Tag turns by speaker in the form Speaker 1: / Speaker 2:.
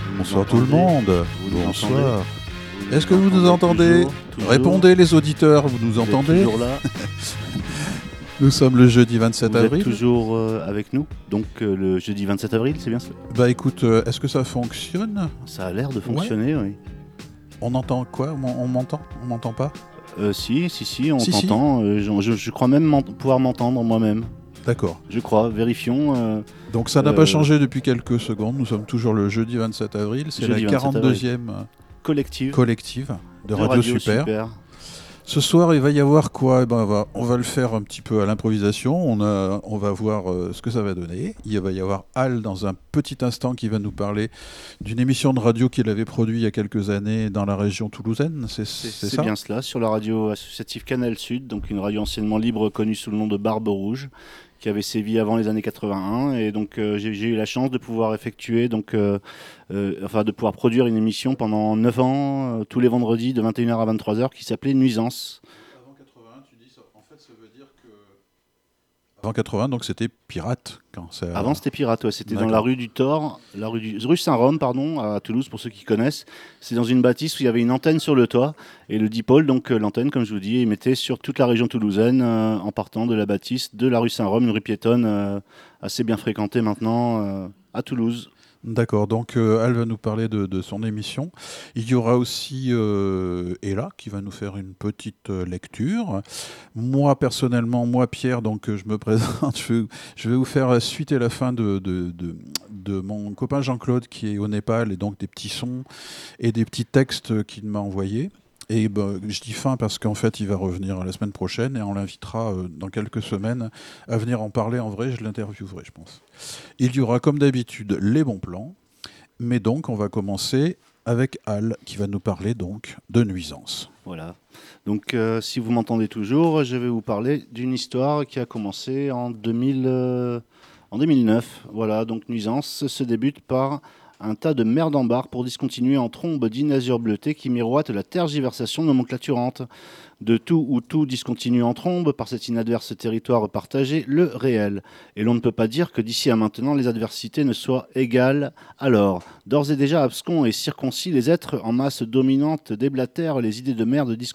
Speaker 1: Bonsoir tout le monde.
Speaker 2: Vous nous
Speaker 1: Bonsoir.
Speaker 2: entendez
Speaker 1: Est-ce que vous nous entendez?
Speaker 2: Toujours
Speaker 1: Répondez les auditeurs, vous nous
Speaker 2: Vous êtes
Speaker 1: entendez?
Speaker 2: toujours là.
Speaker 1: Nous sommes le jeudi 27
Speaker 2: Vous êtes
Speaker 1: avril.
Speaker 2: toujours avec nous. Donc le jeudi 27 avril, c'est bien cela?
Speaker 1: Bah écoute, est-ce que ça fonctionne?
Speaker 2: Ça a l'air de fonctionner, oui.
Speaker 1: On entend quoi? On m'entend? On m'entend pas?
Speaker 2: Si, on
Speaker 1: Si.
Speaker 2: t'entend. Je crois même pouvoir m'entendre moi-même.
Speaker 1: D'accord.
Speaker 2: Je crois, vérifions.
Speaker 1: Donc ça n'a pas changé depuis quelques secondes. Nous sommes toujours le jeudi 27 avril. C'est la
Speaker 2: Jeudi 27
Speaker 1: 42e collective de Radio Super. Ce soir, il va y avoir quoi? Eh ben, on va le faire un petit peu à l'improvisation. On va voir ce que ça va donner. Il va y avoir Al dans un petit instant qui va nous parler d'une émission de radio qu'il avait produite il y a quelques années dans la région toulousaine. C'est ça?
Speaker 2: C'est bien cela, sur la radio associative Canal Sud, donc une radio anciennement libre connue sous le nom de Barbe Rouge, qui avait sévi avant les années 81. Et donc j'ai eu la chance de pouvoir effectuer, de pouvoir produire une émission pendant 9 ans, tous les vendredis de 21h à 23h, qui s'appelait Nuisance.
Speaker 1: Avant 80, tu dis ça. En fait, ça veut dire que... Avant 80, donc c'était pirate.
Speaker 2: Avant, c'était pirate, ouais. C'était
Speaker 1: D'accord.
Speaker 2: dans la rue du Thor, rue Saint-Rome, pardon, à Toulouse, pour ceux qui connaissent. C'est dans une bâtisse où il y avait une antenne sur le toit. Et le dipôle, donc l'antenne, comme je vous dis, émettait sur toute la région toulousaine, en partant de la bâtisse de la rue Saint-Rome, une rue piétonne assez bien fréquentée maintenant à Toulouse.
Speaker 1: D'accord, donc Al va nous parler de son émission. Il y aura aussi Ella qui va nous faire une petite lecture. Moi, personnellement, Pierre, donc je me présente, je vais vous faire suite et la fin de mon copain Jean-Claude qui est au Népal, et donc des petits sons et des petits textes qu'il m'a envoyés. Et je dis fin parce qu'en fait, il va revenir la semaine prochaine et on l'invitera dans quelques semaines à venir en parler en vrai. Je l'interviewerai, je pense. Il y aura comme d'habitude les bons plans, mais donc on va commencer avec Al qui va nous parler donc de Nuisance.
Speaker 2: Voilà. Donc si vous m'entendez toujours, je vais vous parler d'une histoire qui a commencé en 2009. Voilà, donc Nuisance se débute par un tas de merde en barre pour discontinuer en trombe d'inazure bleutée qui miroite la tergiversation nomenclaturante. De tout ou tout discontinue en trombe par cet inadverse territoire partagé, le réel. Et l'on ne peut pas dire que d'ici à maintenant les adversités ne soient égales. Alors, d'ores et déjà abscons et circoncis, les êtres en masse dominante déblatèrent les idées de merde